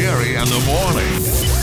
Sherry in the morning.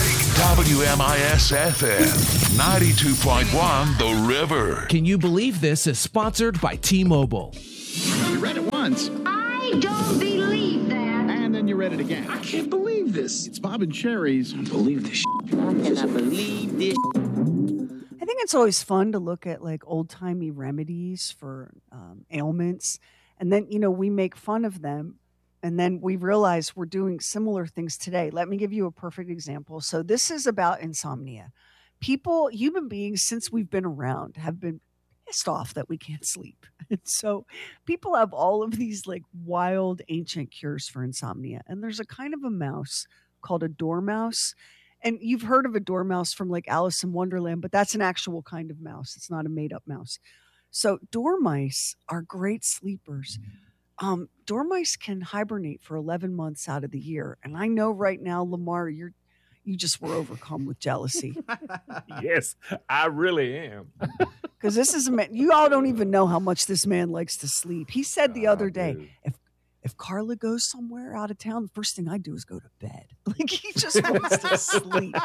WMIS-FM, 92.1 The River. Can you believe this is sponsored by T-Mobile? You read it once. I don't believe that. And then you read it again. I can't believe this. It's Bob and Sherry's. I don't believe this. I cannot believe this. I think it's always fun to look at like old-timey remedies for ailments. And then, we make fun of them. And then we realize we're doing similar things today. Let me give you a perfect example. So this is about insomnia. People, human beings, since we've been around, have been pissed off that we can't sleep. And so people have all of these like wild ancient cures for insomnia. And there's a kind of a mouse called a dormouse. And you've heard of a dormouse from like Alice in Wonderland, but that's an actual kind of mouse. It's not a made up mouse. So dormice are great sleepers. Dormice can hibernate for 11 months out of the year. And I know right now, Lamar, you just were overcome with jealousy. Yes, I really am. Because this is a man, you all don't even know how much this man likes to sleep. He said the other day, if Carla goes somewhere out of town, the first thing I do is go to bed. Like he just wants to sleep.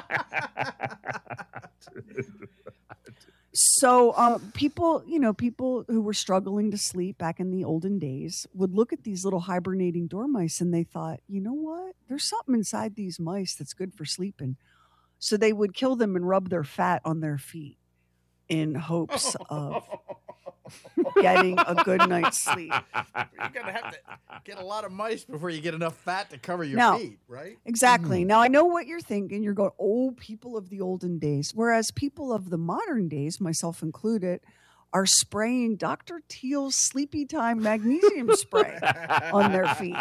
So people who were struggling to sleep back in the olden days would look at these little hibernating dormice and they thought, you know what? There's something inside these mice that's good for sleeping. So they would kill them and rub their fat on their feet in hopes of getting a good night's sleep. You're going to have to get a lot of mice before you get enough fat to cover your feet, right? Exactly. Now, I know what you're thinking. You're going, oh, people of the olden days. Whereas people of the modern days, myself included, are spraying Dr. Teal's Sleepy Time magnesium spray on their feet.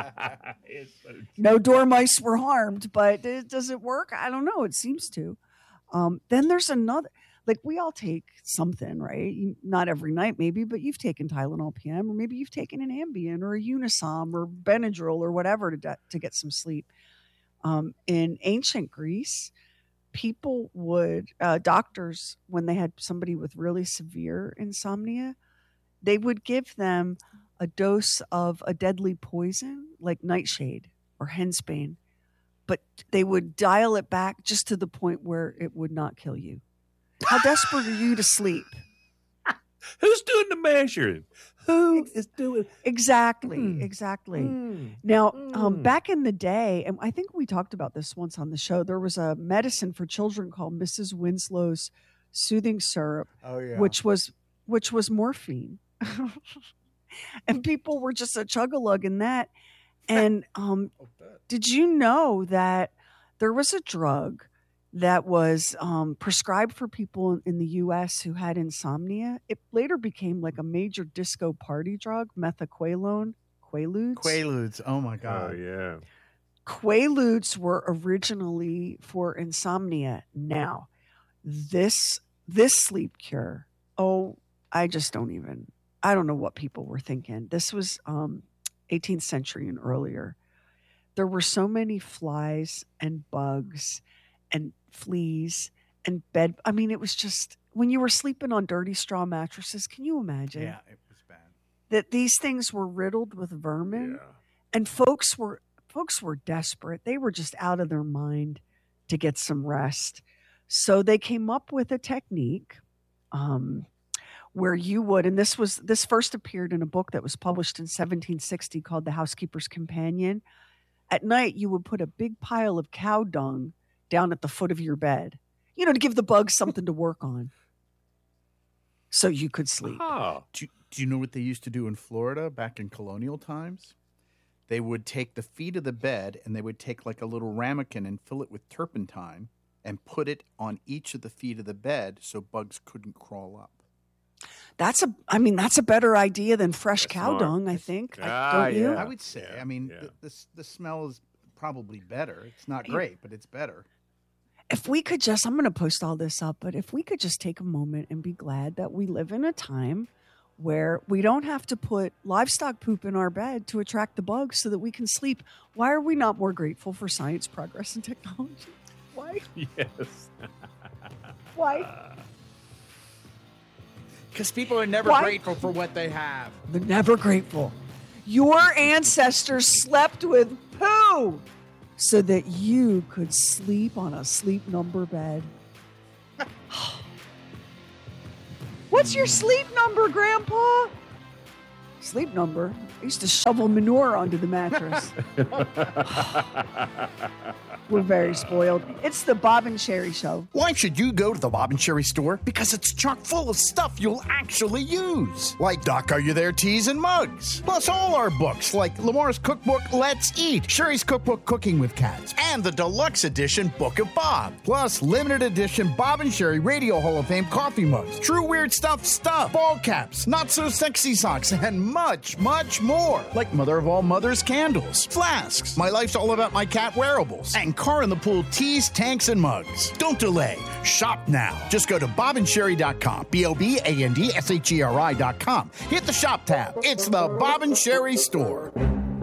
No dormice were harmed, but does it work? I don't know. It seems to. Then there's another. Like we all take something, right? Not every night maybe, but you've taken Tylenol PM or maybe you've taken an Ambien or a Unisom or Benadryl or whatever to get some sleep. In ancient Greece, people would, doctors, when they had somebody with really severe insomnia, they would give them a dose of a deadly poison like nightshade or henbane, but they would dial it back just to the point where it would not kill you. How desperate are you to sleep? Who's doing the measuring? Who is doing? Exactly. Now, back in the day, and I think we talked about this once on the show, there was a medicine for children called Mrs. Winslow's soothing syrup, which was morphine. And people were just a chug-a-lug in that. And did you know that there was a drug that was prescribed for people in the U.S. who had insomnia? It later became like a major disco party drug, methaqualone, Quaaludes. Quaaludes, oh my God. Oh, yeah. Quaaludes were originally for insomnia. Now, this sleep cure, I don't know what people were thinking. This was 18th century and earlier. There were so many flies and bugs and fleas and bed. I mean, it was just when you were sleeping on dirty straw mattresses. Can you imagine? Yeah, it was bad. That these things were riddled with vermin, and folks were desperate. They were just out of their mind to get some rest. So they came up with a technique where you would, and this first appeared in a book that was published in 1760 called The Housekeeper's Companion. At night, you would put a big pile of cow dung down at the foot of your bed, to give the bugs something to work on so you could sleep. Oh. Do you know what they used to do in Florida back in colonial times? They would take the feet of the bed and they would take like a little ramekin and fill it with turpentine and put it on each of the feet of the bed so bugs couldn't crawl up. That's a better idea than fresh cow dung, I think. Don't you? I would say. I mean, the smell is probably better. It's not great, but it's better. If we could just, I'm going to post all this up, but if we could just take a moment and be glad that we live in a time where we don't have to put livestock poop in our bed to attract the bugs so that we can sleep. Why are we not more grateful for science, progress, and technology? Why? Yes. Why? Because people are never grateful for what they have. They're never grateful. Your ancestors slept with poo. so that you could sleep on a sleep number bed. What's your sleep number, Grandpa? Sleep number? I used to shovel manure onto the mattress. We're very spoiled. It's the Bob and Sherry Show. Why should you go to the Bob and Sherry store? Because it's chock full of stuff you'll actually use. Like Doc, Are You There teas and mugs. Plus all our books like Lamar's cookbook, Let's Eat, Sherry's cookbook, Cooking with Cats, and the deluxe edition Book of Bob. Plus limited edition Bob and Sherry Radio Hall of Fame coffee mugs, True Weird Stuff, ball caps, Not So Sexy socks, and much, much more. Like Mother of All Mothers candles, flasks, My Life's All About My Cat wearables, and Car in the Pool teas, tanks, and mugs. Don't delay. Shop now. Just go to bobandsherry.com. BOBANDSHERI.com. Hit the shop tab. It's the Bob and Sherry store.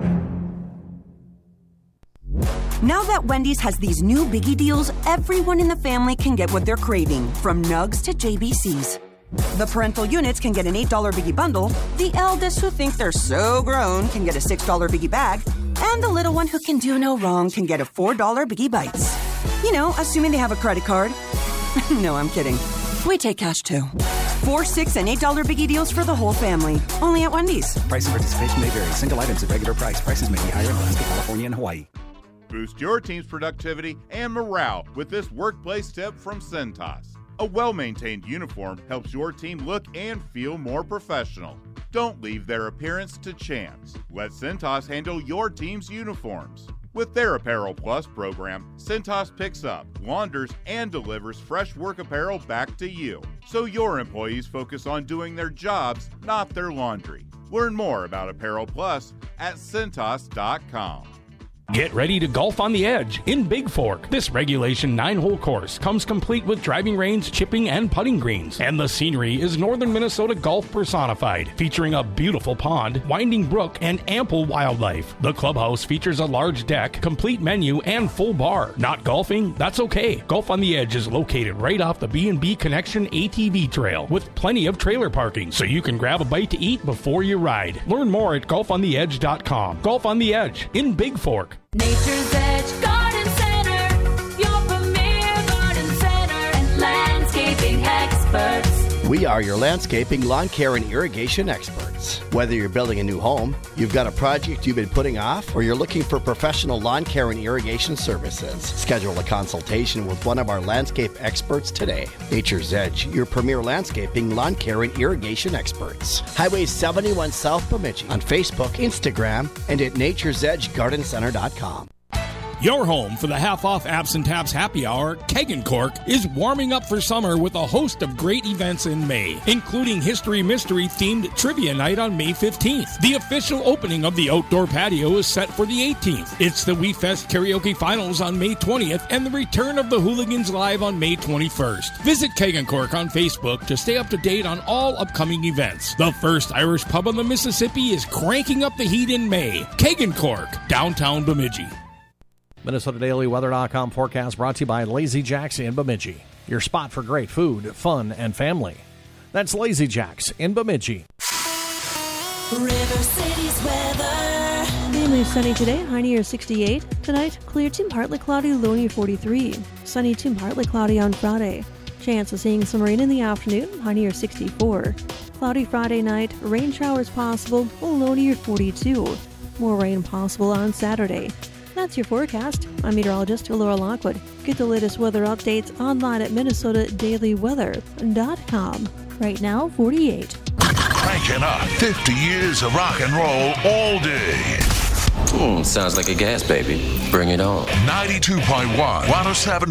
Now that Wendy's has these new biggie deals, everyone in the family can get what they're craving, from nugs to JBCs. The parental units can get an $8 biggie bundle, the eldest who think they're so grown can get a $6 biggie bag, and the little one who can do no wrong can get a $4 biggie bites. You know, assuming they have a credit card. No, I'm kidding. We take cash too. 4, $6, and $8 biggie deals for the whole family. Only at Wendy's. Price and participation may vary. Single items at regular price. Prices may be higher in Alaska, California, and Hawaii. Boost your team's productivity and morale with this workplace tip from Cintas. A well-maintained uniform helps your team look and feel more professional. Don't leave their appearance to chance. Let Cintas handle your team's uniforms. With their Apparel Plus program, Cintas picks up, launders, and delivers fresh work apparel back to you, so your employees focus on doing their jobs, not their laundry. Learn more about Apparel Plus at Cintas.com. Get ready to golf on the edge in Big Fork. This regulation 9-hole course comes complete with driving range, chipping, and putting greens. And the scenery is northern Minnesota golf personified, featuring a beautiful pond, winding brook, and ample wildlife. The clubhouse features a large deck, complete menu, and full bar. Not golfing? That's okay. Golf on the Edge is located right off the B&B Connection ATV trail with plenty of trailer parking, so you can grab a bite to eat before you ride. Learn more at golfontheedge.com. Golf on the Edge in Big Fork. Nature's Edge Garden Center, your premier garden center and landscaping experts. We are your landscaping, lawn care, and irrigation experts. Whether you're building a new home, you've got a project you've been putting off, or you're looking for professional lawn care and irrigation services, schedule a consultation with one of our landscape experts today. Nature's Edge, your premier landscaping, lawn care, and irrigation experts. Highway 71 South Bemidji on Facebook, Instagram, and at naturesedgegardencenter.com. Your home for the half-off Abs and Tabs Happy Hour, Keg and Cork, is warming up for summer with a host of great events in May, including History Mystery-themed Trivia Night on May 15th. The official opening of the outdoor patio is set for the 18th. It's the We Fest Karaoke Finals on May 20th and the return of the Hooligans Live on May 21st. Visit Keg and Cork on Facebook to stay up to date on all upcoming events. The first Irish pub on the Mississippi is cranking up the heat in May. Keg and Cork, downtown Bemidji. MinnesotaDailyWeather.com forecast brought to you by Lazy Jacks in Bemidji. Your spot for great food, fun, and family. That's Lazy Jacks in Bemidji. River City's weather. Mainly sunny today, high near 68. Tonight, clear to partly cloudy, low near 43. Sunny to partly cloudy on Friday. Chance of seeing some rain in the afternoon, high near 64. Cloudy Friday night, rain showers possible, low near 42. More rain possible on Saturday. That's your forecast. I'm meteorologist Laura Lockwood. Get the latest weather updates online at MinnesotaDailyWeather.com. Right now, 48. Cranking up 50 years of rock and roll all day. Sounds like a gas baby. Bring it on. 92.1, 107.